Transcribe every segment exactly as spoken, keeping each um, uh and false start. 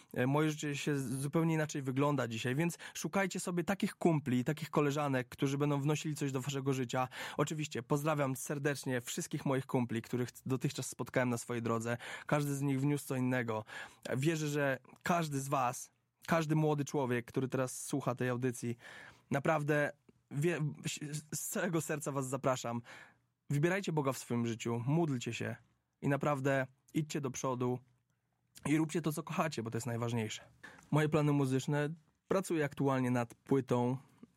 moje życie się zupełnie inaczej wygląda dzisiaj, więc szukajcie sobie takich kumpli, takich koleżanek, którzy będą wnosili coś do waszego życia. Oczywiście pozdrawiam serdecznie wszystkich moich kumpli, których dotychczas spotkałem na swojej drodze. Każdy z nich wniósł co innego. Wierzę, że każdy z was, każdy młody człowiek, który teraz słucha tej audycji, naprawdę wie, z całego serca was zapraszam. Wybierajcie Boga w swoim życiu, módlcie się i naprawdę idźcie do przodu i róbcie to, co kochacie, bo to jest najważniejsze. Moje plany muzyczne, pracuję aktualnie nad płytą,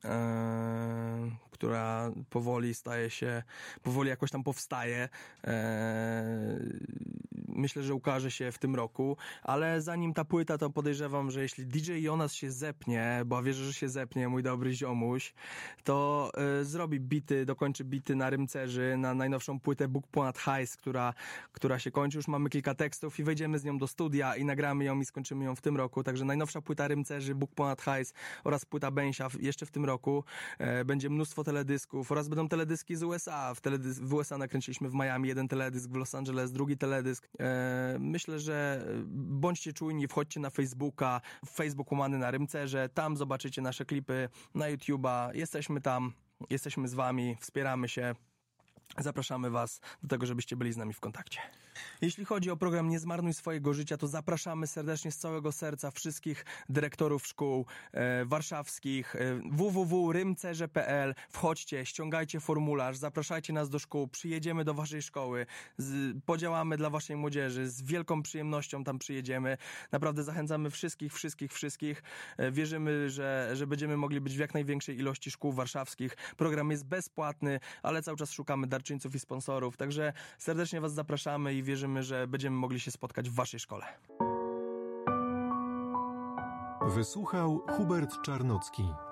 e, która powoli staje się, powoli jakoś tam powstaje. E, myślę, że ukaże się w tym roku, ale zanim ta płyta, to podejrzewam, że jeśli D J Jonas się zepnie, bo wierzę, że się zepnie, mój dobry ziomuś, to y, zrobi bity, dokończy bity na Rymcerzy, na najnowszą płytę Bóg ponad hajs, która, która się kończy. Już mamy kilka tekstów i wejdziemy z nią do studia i nagramy ją i skończymy ją w tym roku. Także najnowsza płyta Rymcerzy, Bóg ponad hajs oraz płyta Bęsia jeszcze w tym roku. E, będzie mnóstwo teledysków oraz będą teledyski z U S A. W, teledys- w U S A nakręciliśmy w Miami jeden teledysk, w Los Angeles drugi teledysk. E, myślę, że bądźcie czujni, wchodźcie na Facebooka, Facebook łamany na Rymcerze, tam zobaczycie nasze klipy, na YouTube'a, jesteśmy tam, jesteśmy z wami, wspieramy się. Zapraszamy was do tego, żebyście byli z nami w kontakcie. Jeśli chodzi o program Nie zmarnuj swojego życia, to zapraszamy serdecznie z całego serca wszystkich dyrektorów szkół e, warszawskich, e, w w w kropka rymcerze kropka p l. Wchodźcie, ściągajcie formularz, zapraszajcie nas do szkół, przyjedziemy do waszej szkoły, z, podziałamy dla waszej młodzieży, z wielką przyjemnością tam przyjedziemy. Naprawdę zachęcamy wszystkich, wszystkich, wszystkich. E, wierzymy, że, że będziemy mogli być w jak największej ilości szkół warszawskich. Program jest bezpłatny, ale cały czas szukamy darczyńców i sponsorów, także serdecznie was zapraszamy i wierzymy, że będziemy mogli się spotkać w waszej szkole. Wysłuchał Hubert Czarnocki.